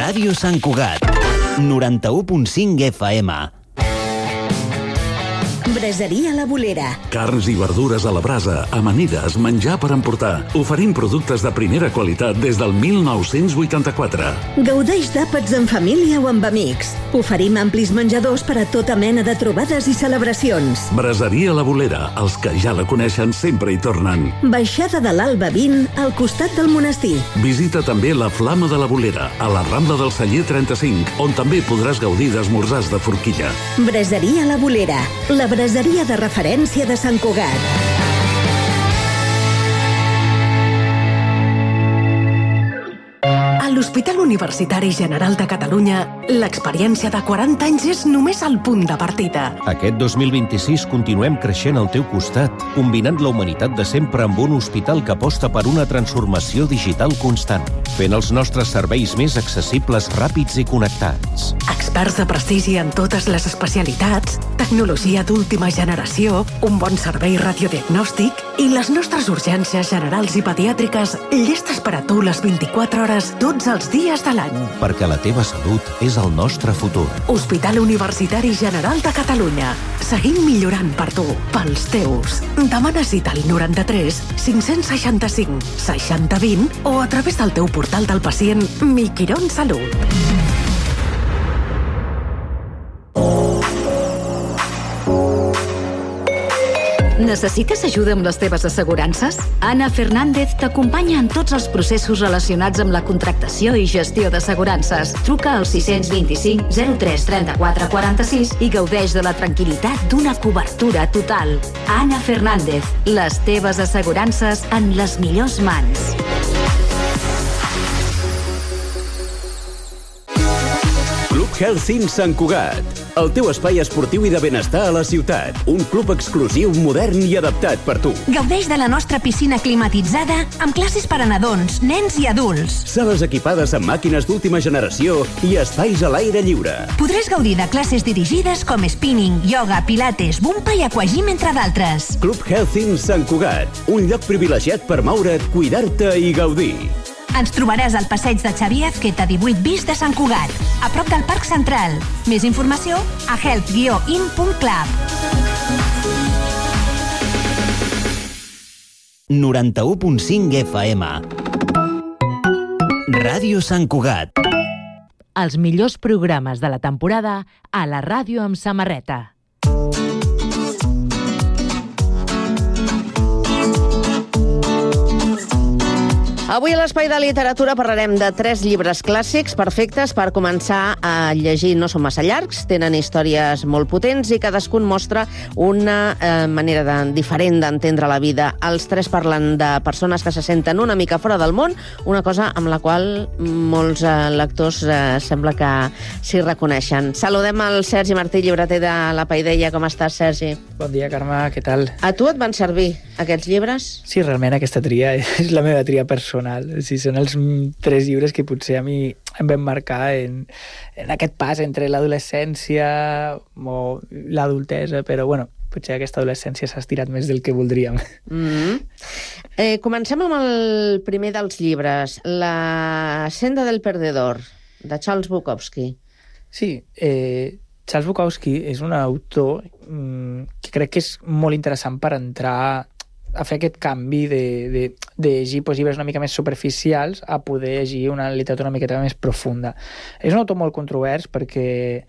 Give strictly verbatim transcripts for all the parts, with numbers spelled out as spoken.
Ràdio Sant Cugat, noranta-u punt cinc F M. Braseria La Bolera. Carns i verdures a la brasa, amanides, menjar per emportar. Oferim productes de primera qualitat des del mil nou-cents vuitanta-quatre. Gaudeix d'àpats en família o amb amics. Oferim amplis menjadors per a tota mena de trobades i celebracions. Braseria La Bolera. Els que ja la coneixen sempre hi tornen. Baixada de l'Alba vint, al costat del monestir. Visita també la Flama de la Bolera, a la Rambla del Celler trenta-cinc, on també podràs gaudir d'esmorzars de forquilla. Braseria La Bolera. La braseria de referència de Sant Cugat. A l'Hospital Universitari General de Catalunya, l'experiència de quaranta anys és només el punt de partida. Aquest dos mil vint-i-sis continuem creixent al teu costat, combinant la humanitat de sempre amb un hospital que aposta per una transformació digital constant, fent els nostres serveis més accessibles, ràpids i connectats. Experts de prestigi en totes les especialitats, tecnologia d'última generació, un bon servei radiodiagnòstic i les nostres urgències generals i pediàtriques llestes per a tu les vint-i-quatre hores tots els dies de l'any. Perquè la teva salut és el nostre futur. Hospital Universitari General de Catalunya. Seguim millorant per tu, pels teus. Demana cita al noranta-tres cinc-cents seixanta-cinc seixanta vint o a través del teu portal del pacient Miquirón Salut. Necessites ajuda amb les teves assegurances? Anna Fernández t'acompanya en tots els processos relacionats amb la contractació i gestió d'assegurances. Truca al sis vint-i-cinc zero tres trenta-quatre quaranta-sis i gaudeix de la tranquil·litat d'una cobertura total. Anna Fernández, les teves assegurances en les millors mans. Club Health Sant Cugat, el teu espai esportiu i de benestar a la ciutat. Un club exclusiu, modern i adaptat per tu. Gaudeix de la nostra piscina climatitzada amb classes per a nadons, nens i adults. Sales equipades amb màquines d'última generació i espais a l'aire lliure. Podràs gaudir de classes dirigides com spinning, yoga, pilates, bumpa i aquagym, entre d'altres. Club Health Sant Cugat, un lloc privilegiat per moure't, cuidar-te i gaudir. Ens trobaràs al passeig de Xavier Azqueta divuit bis de Sant Cugat, a prop del Parc Central. Més informació a health guió in punt club. noranta-u punt cinc F M. Ràdio Sant Cugat. Els millors programes de la temporada a la ràdio amb samarreta. Avui a l'Espai de Literatura parlarem de tres llibres clàssics perfectes per començar a llegir. No són massa llargs, tenen històries molt potents i cadascun mostra una eh, manera de, diferent d'entendre la vida. Els tres parlen de persones que se senten una mica fora del món, una cosa amb la qual molts eh, lectors eh, sembla que s'hi reconeixen. Saludem el Sergi Martí, llibreter de La Paideia. Com estàs, Sergi? Bon dia, Carme, què tal? A tu et van servir aquests llibres? Sí, realment aquesta tria és la meva tria personal. O sigui, són els tres llibres que potser a mi em van marcar en, en aquest pas entre l'adolescència o l'adultesa, però bueno, potser aquesta adolescència s'ha estirat més del que voldríem. Mm-hmm. eh, comencem amb el primer dels llibres, La senda del perdedor, de Charles Bukowski. Sí, eh, Charles Bukowski és un autor mm, que crec que és molt interessant per entrar a fer aquest canvi de, de, de llegir pues, llibres una mica més superficials a poder llegir una literatura una miqueta més profunda. És un autor molt controvers perquè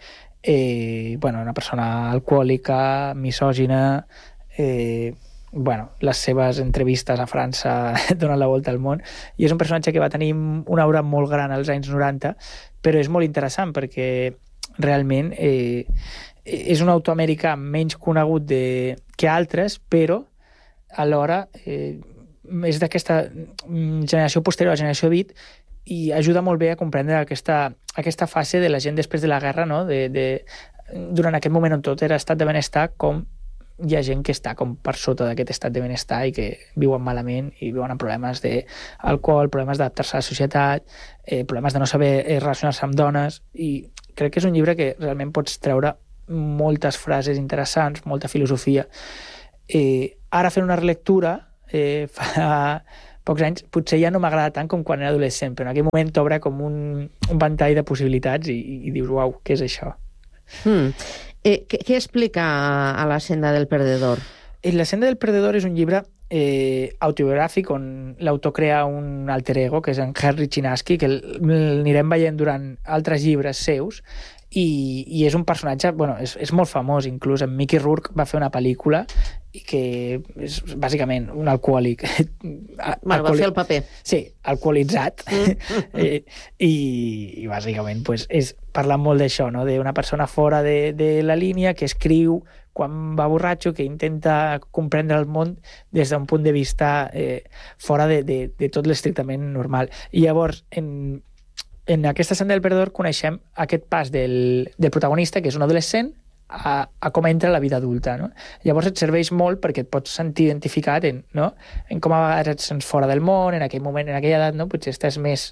eh, bueno, una persona alcohòlica, misògina, eh, bueno, les seves entrevistes a França donen la volta al món, i és un personatge que va tenir una obra molt gran als anys noranta, però és molt interessant perquè realment eh, és un autor americà menys conegut de, que altres, però alhora eh, és d'aquesta generació posterior a la generació beat i ajuda molt bé a comprendre aquesta, aquesta fase de la gent després de la guerra, no? de, de, durant aquest moment on tot era estat de benestar, com hi ha gent que està com per sota d'aquest estat de benestar i que viuen malament i viuen amb problemes d'alcohol, problemes d'adaptar-se a la societat, eh, problemes de no saber eh, relacionar-se amb dones, i crec que és un llibre que realment pots treure moltes frases interessants, molta filosofia. Eh, ara fent una relectura eh, fa, pocs anys, potser ja no m'agrada tant com quan era adolescent, però en aquell moment t'obre com un, un ventall de possibilitats i, i dius, uau, què és això? Mm. Eh, què, què explica a La senda del perdedor? La senda del perdedor és un llibre eh, autobiogràfic on l'autor crea un alter ego, que és en Henry Chinaski, que l'anirem veient durant altres llibres seus, i, i és un personatge, bueno, és, és molt famós, inclús en Mickey Rourke va fer una pel·lícula i que és bàsicament un alcohòlic. Bueno, va fer el paper. Sí, alcoholitzat. Mm. I, i, I bàsicament pues, és parlar molt d'això, no? D'una persona fora de, de la línia que escriu quan va borratxo, que intenta comprendre el món des d'un punt de vista eh, fora de, de, de tot l'estrictament normal. I llavors, en, en aquesta senda del perdedor coneixem aquest pas del, del protagonista, que és un adolescent, a, a com entra la vida adulta. No? Llavors et serveix molt perquè et pots sentir identificat en, no? en com a vegades et sents fora del món, en aquell moment, en aquella edat, no? Potser estàs més...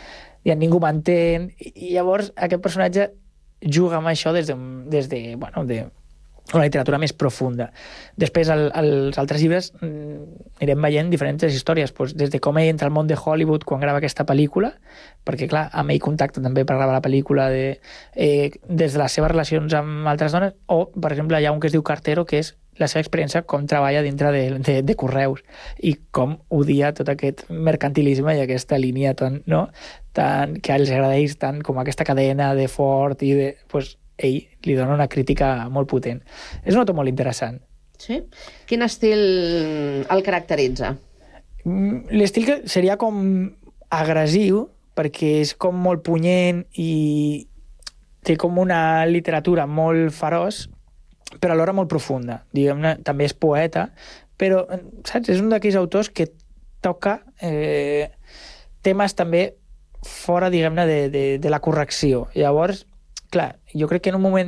Ja ningú m'entén. I, I llavors aquest personatge juga amb això des de, des de, bueno, de una literatura més profunda. Després, el, els altres llibres anirem veient diferents històries, doncs, des de com ell entra al món de Hollywood quan grava aquesta pel·lícula, perquè, clar, amb ell contacta també per gravar la pel·lícula de, eh, des de les seves relacions amb altres dones, o, per exemple, hi ha un que es diu Cartero, que és la seva experiència com treballa dintre de, de, de Correus i com odia tot aquest mercantilisme i aquesta línia tan, no? tan, que els agradeix tant com aquesta cadena de Ford i de... Pues, ell li dona una crítica molt potent. És un autor molt interessant. Sí? Quin estil el caracteritza? L'estil que seria com agressiu, perquè és com molt punyent i té com una literatura molt feroç, però alhora molt profunda. Diguem-ne, també és poeta, però, saps, és un d'aquells autors que toca eh, temes també fora, diguem-ne, de, de, de la correcció. Llavors, clar, jo crec que en un moment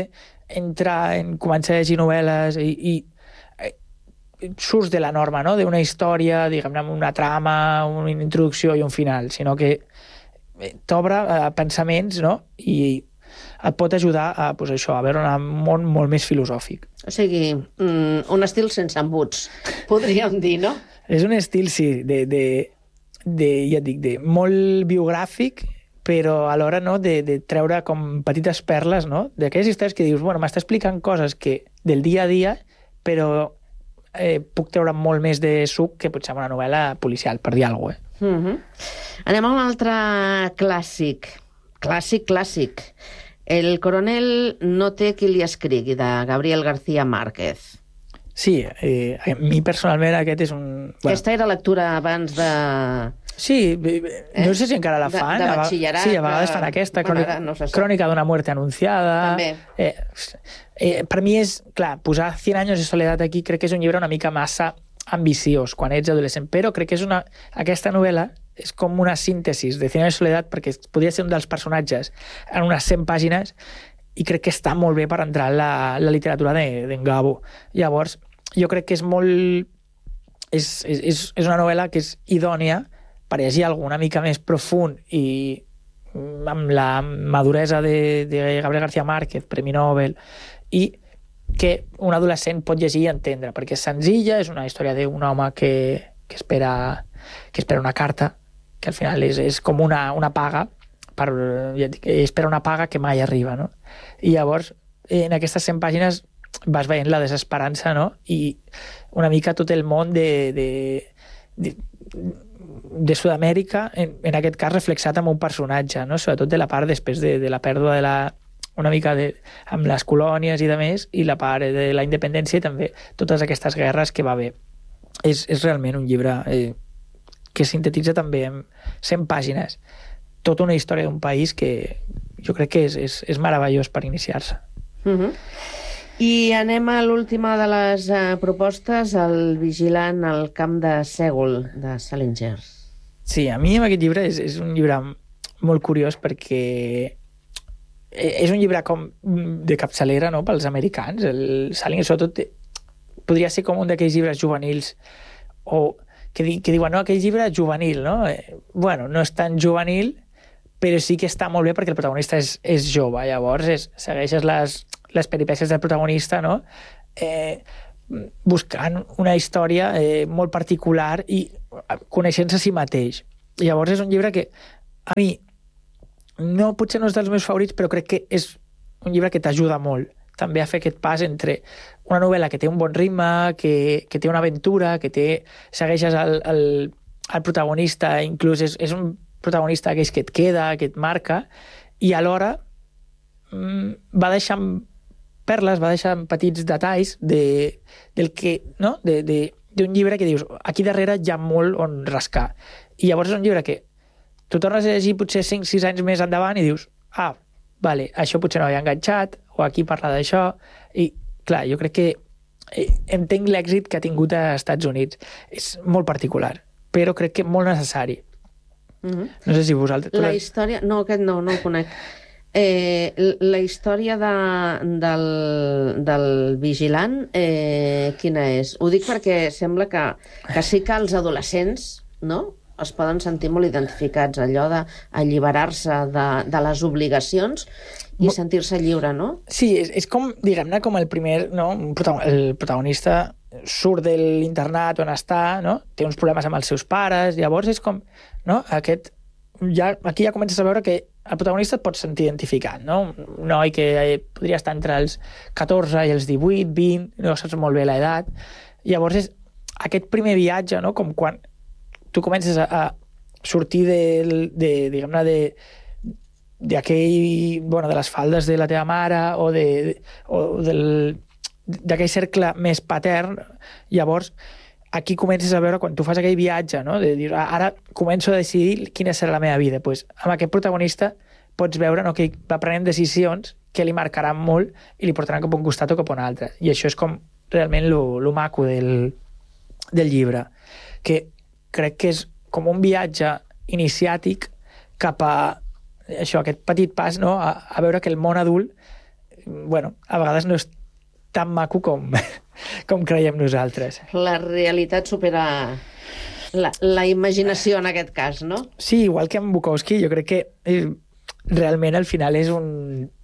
d'entrar en començar a llegir novel·les i, i, i surts de la norma, no? D'una història, diguem-ne, amb una trama, una introducció i un final, sinó que t'obre a pensaments, no? I et pot ajudar a, pues, això, a veure un món molt més filosòfic. O sigui, un estil sense embuts, podríem dir, no? És un estil, sí, de, de, de, ja et dic, de molt biogràfic, però alhora no, de, de treure com petites perles, no? D'aquelles històries que dius, bueno, m'està explicant coses que del dia a dia, però eh, puc treure molt més de suc que potser una novel·la policial, per dir alguna cosa. Eh? Mm-hmm. Anem a un altre clàssic. Clàssic, clàssic. El coronel no té qui li escrigui, de Gabriel García Márquez. Sí, eh, a mi personalment aquest és un... Bueno. Aquesta era lectura abans de... Sí, no sé si encara la fan. De, de batxillerat. Sí, a vegades fan aquesta, bueno, crònica, no sé si. crònica d'una muerte anunciada. També. Eh, eh, per mi és, clar, posar cien años de soledat aquí crec que és un llibre una mica massa ambiciós quan ets adolescent, però crec que és una, aquesta novel·la és com una síntesi de cien años de soledat perquè podria ser un dels personatges en unes cent pàgines i crec que està molt bé per entrar en la, la literatura d'en de, Gabo. Llavors, jo crec que és molt... És, és, és una novel·la que és idònia per llegir alguna mica més profund i amb la maduresa de, de Gabriel García Márquez, Premi Nobel, i que un adolescent pot llegir i entendre, perquè és senzilla, és una història d'un home que, que, espera, que espera una carta, que al final és, és com una, una paga, per, espera una paga que mai arriba, no? I llavors, en aquestes cent pàgines vas veient la desesperança, no? I una mica tot el món de... de, de de Sud-amèrica, en, en aquest cas reflexat amb un personatge, no? Sobretot de la part després de, de la pèrdua de la... una mica de, amb les colònies i de més, i la part de la independència i també totes aquestes guerres que va haver. És, és realment un llibre eh, que sintetitza també en cent pàgines tota una història d'un país que jo crec que és, és, és meravellós per iniciar-se. Mm-hmm. I anem a l'última de les uh, propostes, el Vigilant al camp de Sègol, de Salinger. Sí, a mi amb aquest llibre és, és un llibre molt curiós perquè és un llibre com de capçalera, no?, pels americans. El Salinger, sobretot, podria ser com un d'aquells llibres juvenils o que, di, que diuen, no, aquell llibre juvenil, no? Eh, bueno, no és tan juvenil, però sí que està molt bé perquè el protagonista és, és jove. Llavors és, segueixes les, les peripècies del protagonista, no? Eh, buscant una història eh, molt particular i coneixent-se a si mateix. Llavors és un llibre que a mi no, potser no és dels meus favorits, però crec que és un llibre que t'ajuda molt també a fer aquest pas entre una novel·la que té un bon ritme, que, que té una aventura, que té, segueixes el, el, el protagonista, inclús és, és un protagonista que, és que et queda, que et marca, i alhora mm, va deixant perles, va deixant petits detalls de, del que, no? de, de, d'un llibre que dius, aquí darrere hi ha molt on rascar. I llavors és un llibre que tu tornes a llegir potser cinc sis anys més endavant i dius, ah, vale, això potser no havia enganxat, o aquí parla d'això, i clar, jo crec que entenc l'èxit que ha tingut als Estats Units. És molt particular, però crec que molt necessari. Mm-hmm. No sé si vosaltres... La història... No, aquest no, no el conec. Eh, la història de, del, del vigilant, eh, quina és? Ho dic perquè sembla que, que sí que els adolescents, no?, es poden sentir molt identificats, allò d'alliberar-se de, de les obligacions i sentir-se lliure, no? Sí, és, és com, diguem-ne, com el primer, no? El protagonista surt de l'internat on està, no? Té uns problemes amb els seus pares, llavors és com, no? Aquest, ja, aquí ja comences a veure que el protagonista et pot sentir identificat, no? Un noi que podria estar entre els catorze i els divuit, vint, no saps molt bé l'edat. Llavors és aquest primer viatge, no? Com quan tu comences a, a sortir de, de diguem-ne, de d'aquell, bueno, de les faldes de la teva mare o de, o del, d'aquell cercle més patern, llavors aquí comences a veure quan tu fas aquell viatge, no? De dir, ara començo a decidir quina serà la meva vida. Pues, amb aquest protagonista pots veure, no, que va prenent decisions que li marcaran molt i li portaran cap a un costat o cap a un altre. I això és com realment lo, lo maco del, del llibre, que crec que és com un viatge iniciàtic cap a això, aquest petit pas, no? a, a veure que el món adult, bueno, a vegades no és tan maco com, com creiem nosaltres. La realitat supera la, la imaginació en aquest cas, no? Sí, igual que amb Bukowski, jo crec que eh, realment al final és un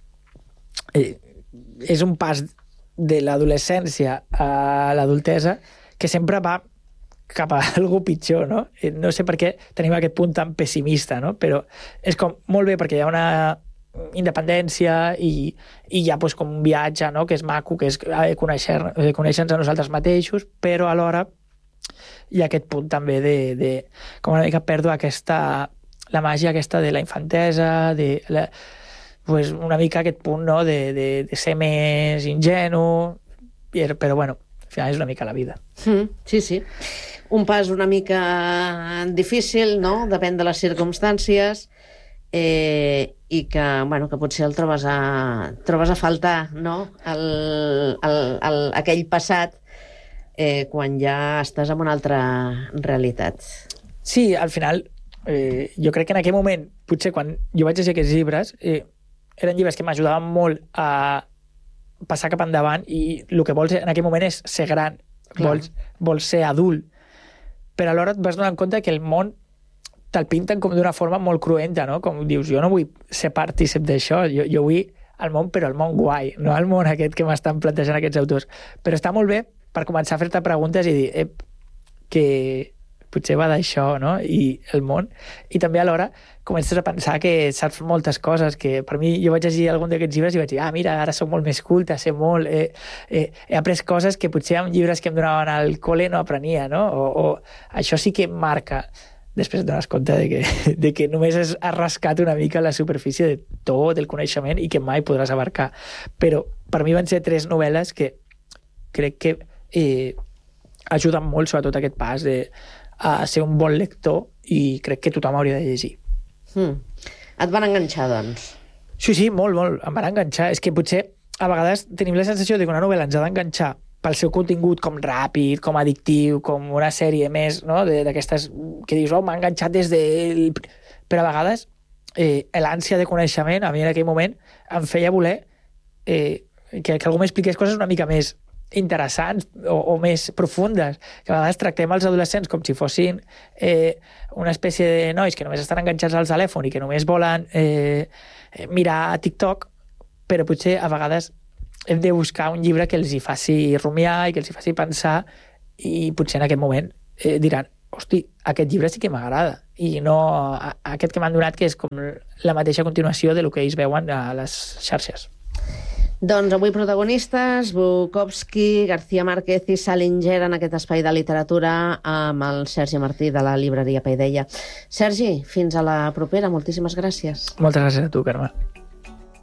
eh, és un pas de l'adolescència a l'adultesa que sempre va cap a algo pitjor, no? No sé per què tenim aquest punt tan pessimista, no? Però és com molt bé perquè hi ha una independència i, i hi ha pues, com un viatge, no? Que és maco, que és conèixer, conèixer-nos a nosaltres mateixos, però alhora hi ha aquest punt també de, de com una mica pèrdua aquesta, la màgia aquesta de la infantesa, de la, pues, una mica aquest punt, no? de, de, de ser més ingenu, però bueno, al final és una mica la vida. Mm, sí, sí. Un pas una mica difícil, no? Depèn de les circumstàncies, eh, i que, bueno, que potser el trobes a, trobes a faltar, no? El, el, el, aquell passat eh, quan ja estàs en una altra realitat. Sí, al final, eh, jo crec que en aquell moment, potser quan jo vaig llegir aquests llibres, eh, eren llibres que m'ajudaven molt a passar cap endavant i el que vols en aquell moment és ser gran, vols, vols ser adult, però alhora et vas donar compte que el món te'l pinten com d'una forma molt cruenta, no? Com dius, jo no vull ser partícip d'això, jo, jo vull el món, però el món guai, no el món aquest que m'estan plantejant aquests autors. Però està molt bé per començar a fer-te preguntes i dir eh, que potser va d'això, no? I el món. I també alhora comences a pensar que saps moltes coses, que per mi jo vaig llegir algun d'aquests llibres i vaig dir, ah, mira, ara soc molt més culta, sé molt, eh, eh, he après coses que potser en llibres que em donaven al col·le no aprenia, no? O, o això sí que em marca. Després et dones compte de que, de que només has rascat una mica la superfície de tot el coneixement i que mai podràs abarcar. Però per mi van ser tres novel·les que crec que eh, ajuden molt, sobretot aquest pas de a ser un bon lector i crec que tothom hauria de llegir. Mm. Et van enganxar, doncs? Sí, sí, molt, molt. Em van enganxar. És que potser a vegades tenim la sensació de que una novel·la ens ha d'enganxar pel seu contingut com ràpid, com addictiu, com una sèrie més, no? D'aquestes que dius, oh, m'ha enganxat des del... Però a vegades eh, l'ànsia de coneixement, a mi en aquell moment, em feia voler eh, que, que algú m'expliqués coses una mica més interessants o, o més profundes, que a vegades tractem els adolescents com si fossin eh, una espècie de nois que només estan enganxats al telèfon i que només volen eh, mirar TikTok, però potser a vegades hem de buscar un llibre que els hi faci rumiar i que els hi faci pensar, i potser en aquest moment eh, diran, hosti, aquest llibre sí que m'agrada, i no a, a aquest que m'han donat, que és com la mateixa continuació de lo que ells veuen a les xarxes. Doncs avui protagonistes, Bukowski, García Márquez i Salinger en aquest espai de literatura amb el Sergi Martí de la llibreria Paideia. Sergi, fins a la propera. Moltíssimes gràcies. Moltes gràcies a tu, Carme.